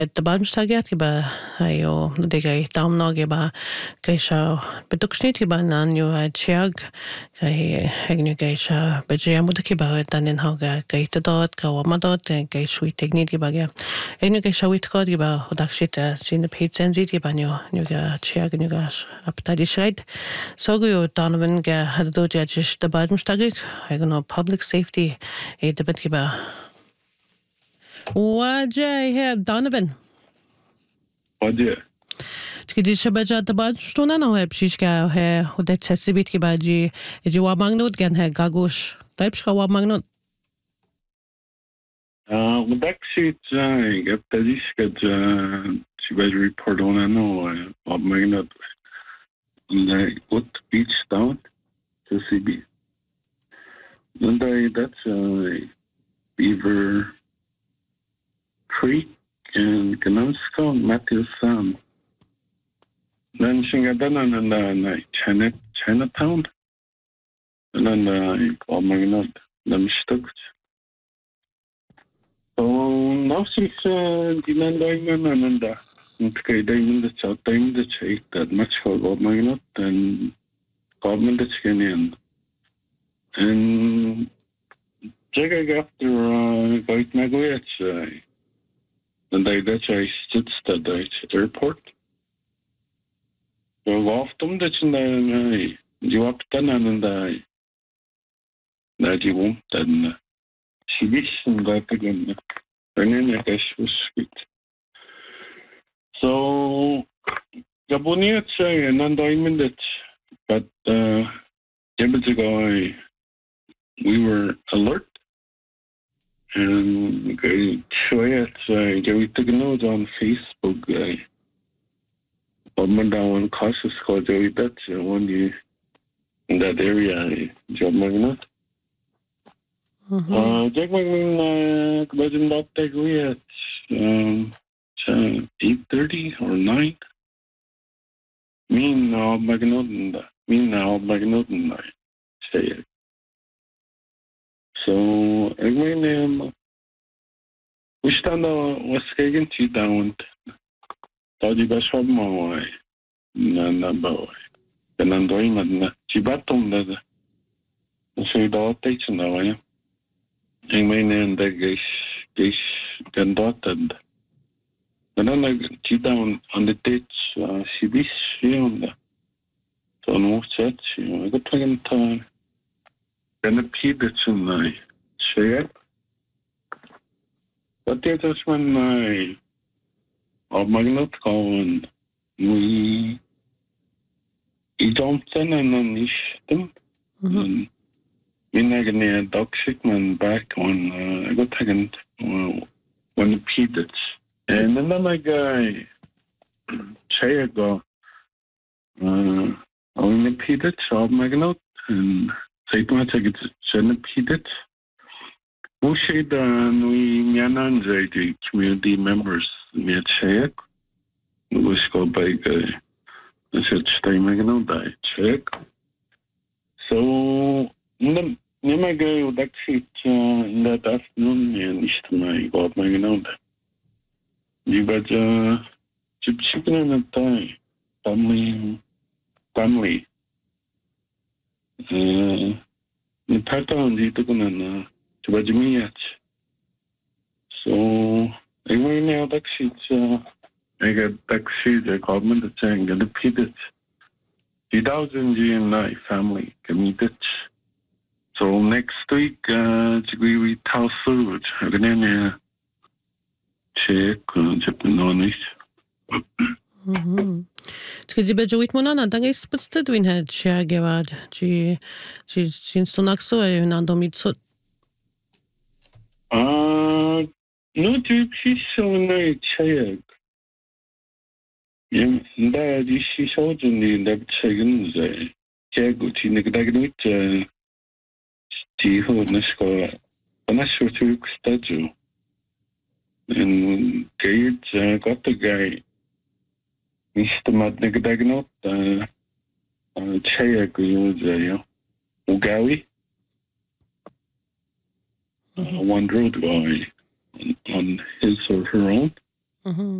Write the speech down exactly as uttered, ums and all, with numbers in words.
The Badenstagiat giba ayo degay tamno giba kay siya beduksnit giba nanyo chiag kay egnu kay siya bedriya muda giba tanin haga kay tadot kawamadot kay sweet technique giba gya egnu kay siya wit kod giba hodakshit sin page senzit giba nyo nyo ga chiag nyo ga aptadi shred so go Donovan ga haddo judges the Badenstagik egnu public safety e debit giba Wajay heb Donovan. Wajay. Tkidi shabaja tabad stuna na heb shishka he udet sesibit ki baji eji wa magnut gan he gagush. Type shka wa magnut. Uh, udak shit jay get tadishka ja shibaj report on no wa magnut. Like what beach down to C B. And that's uh, Beaver Creek and Kanamska Matthew Sam. Then Shingadana and uh, China Chinatown. And then uh oh my god, them stuck. So now she's uh Dinan Diamond and uh okay Diamond the South Time the check that much for oh my god and government the Kenyan. And check after uh White Magoyach. And I that's I stood at the airport. So often that's in the you up ten and I that you won't then she wished that again. And then I guess was sweet. So Gaboniat say and then that but uh years ago we were alert. And okay, sure, uh, we took notes on Facebook. Uh, down cautious cause that uh, when you in that area, job magnet. Uh, Jack Magnin, uh, was not that we at um, eight thirty or nine. Me now, Magnotin, me now, Magnotin, I say it. So, I mean, um, we stand on what's getting to down. Tadi bashab mawai, na na bawai. Kanandoi madna. Chibatum da. So da takes na wai. I mean, and the gish gish gandotad. And then I see down on the ditch. She be on the. So no church. I got taken time. Then the people tonight share. But there's just one night of Magnot Cowan. We jumped in and unleashed them. And we never a dog man back on. Uh, I got taken uh, when the people. And then my guy, share go. Uh, on the people of Magnot and. Say to much I get repeated. We should we mianan the community members met check. We go by the such time I know that check. So the my guy that it in that afternoon and is my god my know that. You got uh chip chicken and a time. Family family. Uh, the pattern is to go on to Bajimiach. So, I mean, now that she's, uh, I got taxi, the government is saying, and repeated. two thousand G and I family committed. So, next week, uh, we will tell food. I'm going to check, Japan on it. Mhm. Tkidi bejo wit monana danga spitste dwin het shagevad ji ji sin stonakso e nando mitsut. Uh no tu so na chayag. Yem da di shi so juni da chagun ze. Chagu ti nigdagnut ti ho nasko. Ana sho tu kstaju. And gate got the guy. Mister Madnagdagnot, uh, Chaya Guyo, Ugawi, one road guy on his or her own. Mhm.